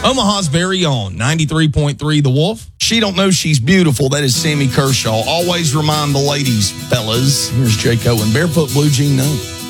Omaha's very own 93.3 The Wolf. She don't know she's beautiful. That is Sammy Kershaw. Always remind the ladies, fellas. Here's Jake Owen. Barefoot Blue Jean Note.